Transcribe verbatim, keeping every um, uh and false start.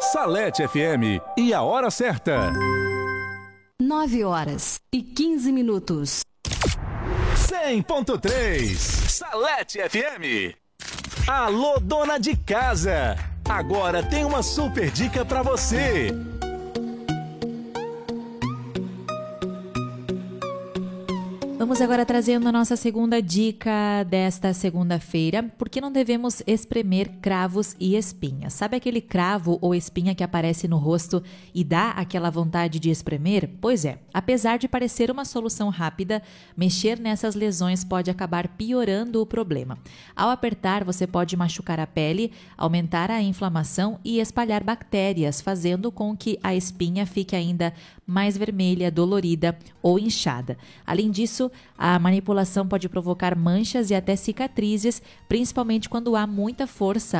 Salete F M e a hora certa. nove horas e quinze minutos. cem ponto três Salete F M. Alô, dona de casa. Agora tem uma super dica pra você. Vamos agora trazendo a nossa segunda dica desta segunda-feira. Por que não devemos espremer cravos e espinhas? Sabe aquele cravo ou espinha que aparece no rosto e dá aquela vontade de espremer? Pois é, apesar de parecer uma solução rápida, mexer nessas lesões pode acabar piorando o problema. Ao apertar, você pode machucar a pele, aumentar a inflamação e espalhar bactérias, fazendo com que a espinha fique ainda mais vermelha, dolorida ou inchada. Além disso, a manipulação pode provocar manchas e até cicatrizes, principalmente quando há muita força